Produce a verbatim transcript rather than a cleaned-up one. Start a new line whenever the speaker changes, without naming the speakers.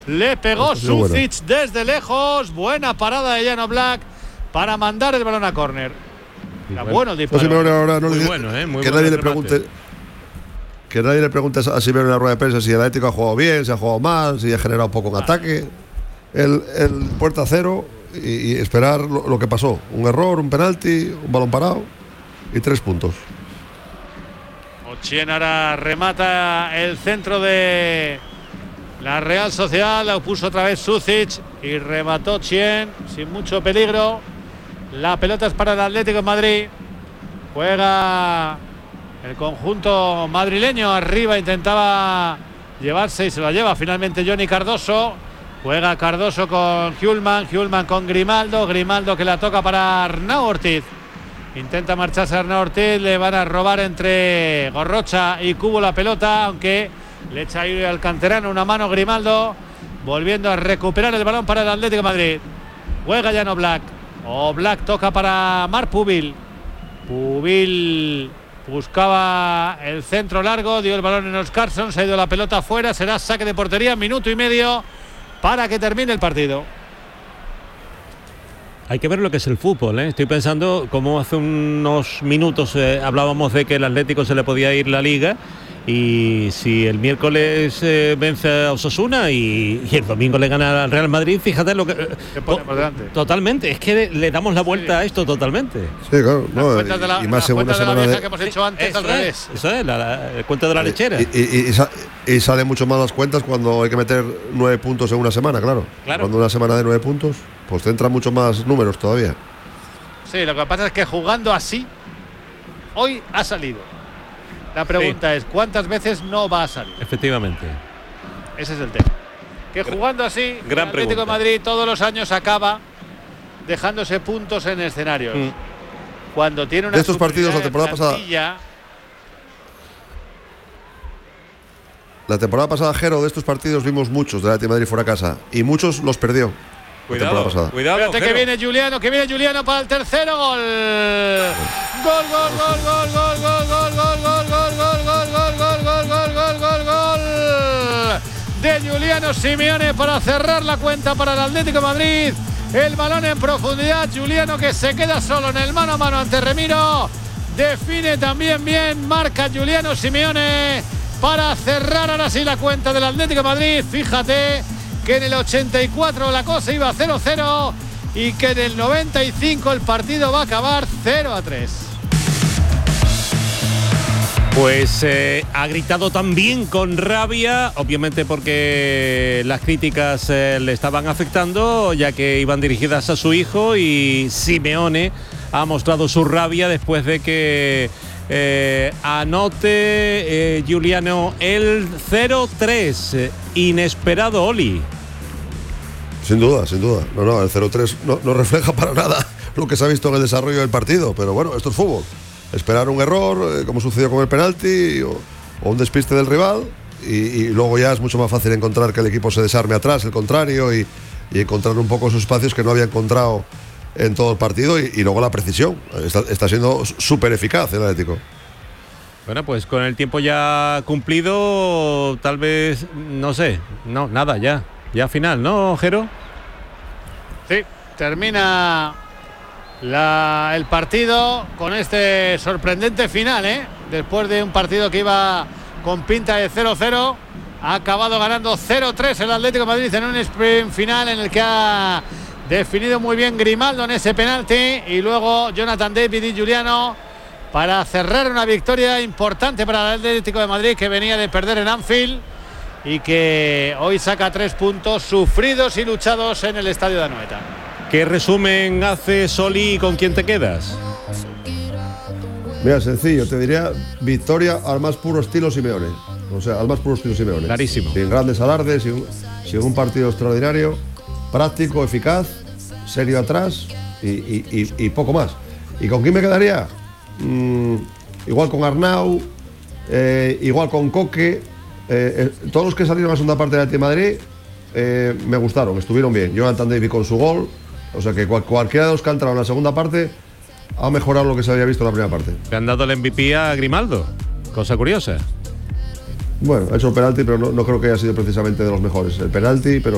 Le pegó Sucic desde lejos. Buena parada de Jan Oblak para mandar el balón a córner. Era bueno, bueno el disparo.
No, Simeone ahora no
muy
le,
bueno, ¿eh? Muy
que
bueno
nadie le pregunte. Que nadie le pregunte a Simeone en la rueda de prensa si el Atlético ha jugado bien, si ha jugado mal, si ha generado poco en ah. ataque. El, el puerta cero y, y esperar lo, lo que pasó. Un error, un penalti, un balón parado y tres puntos.
Ochien ahora remata el centro de la Real Sociedad. Lo puso otra vez Sucic y remató Ochien sin mucho peligro. La pelota es para el Atlético de Madrid. Juega el conjunto madrileño. Arriba intentaba llevarse y se la lleva finalmente Johnny Cardoso. Juega Cardoso con Hjulmand. Hjulmand con Grimaldo. Grimaldo que la toca para Arnau Ortiz. Intenta marcharse Arnau Ortiz. Le van a robar entre Gorrocha y Cubo la pelota. Aunque le echa ahí al canterano una mano Grimaldo. Volviendo a recuperar el balón para el Atlético de Madrid. Juega Jan Oblak. Oblak toca para Marc Pubil. Pubil buscaba el centro largo, dio el balón en Oscarsson, se ha ido la pelota afuera, será saque de portería, minuto y medio para que termine el partido.
Hay que ver lo que es el fútbol, ¿eh? Estoy pensando cómo hace unos minutos eh, hablábamos de que el Atlético se le podía ir la Liga. Y si el miércoles eh, vence a Osasuna y, y el domingo le gana al Real Madrid, fíjate lo que
¿Qué pone por delante?
Totalmente, es que le, le damos la vuelta sí. a esto totalmente.
Sí, claro, no, y,
la,
y más en una semana
de
de...
que hemos hecho antes
eso
al
es,
revés.
Eso es, la, la, el cuento de la lechera.
Y, y, y, y, y salen mucho más las cuentas cuando hay que meter nueve puntos en una semana, claro.
claro.
Cuando una semana de nueve puntos, pues te entran mucho más números todavía.
Sí, lo que pasa es que jugando así, hoy ha salido. La pregunta sí. es, ¿cuántas veces no va a salir?
Efectivamente.
Ese es el tema. Que jugando así,
Gran
el Atlético
pregunta.
de Madrid todos los años acaba dejándose puntos en escenarios. Mm. Cuando tiene una
de estos partidos la temporada pasada. La temporada pasada, Jero, de estos partidos vimos muchos del Atlético de Madrid fuera a casa y muchos los perdió.
Cuidado, cuidado.
Fíjate que viene Juliano, que viene Juliano para el tercero gol. Gol, gol, gol, gol, gol, gol, gol, gol, gol, gol, gol, gol, gol, gol, gol, gol, gol, gol, gol de Juliano Simeone para cerrar la cuenta para el Atlético de Madrid. El balón en profundidad, Juliano que se queda solo en el mano a mano ante Remiro. Define también bien, marca Juliano Simeone para cerrar ahora sí la cuenta del Atlético de Madrid. Fíjate que en el ochenta y cuatro la cosa iba cero cero y que en el noventa y cinco el partido va a acabar cero a tres.
Pues eh, ha gritado también con rabia, obviamente porque las críticas eh, le estaban afectando, ya que iban dirigidas a su hijo, y Simeone ha mostrado su rabia después de que Eh, anote eh, Juliano el cero tres. eh, inesperado, Oli.
Sin duda, sin duda. No, no, el cero tres no, no refleja para nada lo que se ha visto en el desarrollo del partido, pero bueno, esto es fútbol. Esperar un error, eh, como sucedió con el penalti, o, o un despiste del rival, y, y luego ya es mucho más fácil encontrar que el equipo se desarme atrás, el contrario, y, y encontrar un poco esos espacios que no había encontrado en todo el partido, y, y luego la precisión. Está, está siendo súper eficaz el Atlético.
Bueno, pues con el tiempo ya cumplido, tal vez, no sé, no, nada, ya, ya final, ¿no, Jero?
Sí, termina la, el partido con este sorprendente final, ¿eh? Después de un partido que iba con pinta de cero cero, ha acabado ganando cero tres el Atlético de Madrid en un sprint final en el que ha definido muy bien Grimaldo en ese penalti, y luego Jonathan David y Juliano para cerrar una victoria importante para el Atlético de Madrid, que venía de perder en Anfield y que hoy saca tres puntos sufridos y luchados en el estadio de Anoeta.
¿Qué resumen hace Soli y con quién te quedas?
Mira, sencillo, te diría victoria al más puro estilo Simeone. O sea, al más puro estilo Simeone.
Clarísimo.
Sin grandes alardes, sin, sin un partido extraordinario, práctico, eficaz, serio atrás y, y, y, y poco más. ¿Y con quién me quedaría? Mm, igual con Arnau, eh, igual con Coque. Eh, eh, todos los que salieron a la segunda parte de Atlético de Madrid eh, me gustaron, estuvieron bien. Jonathan David con su gol. O sea que cual, cualquiera de los que ha entrado en la segunda parte ha mejorado lo que se había visto en la primera parte.
Le han dado el M V P a Grimaldo, cosa curiosa.
Bueno, ha hecho el penalti, pero no, no creo que haya sido precisamente de los mejores. El penalti, pero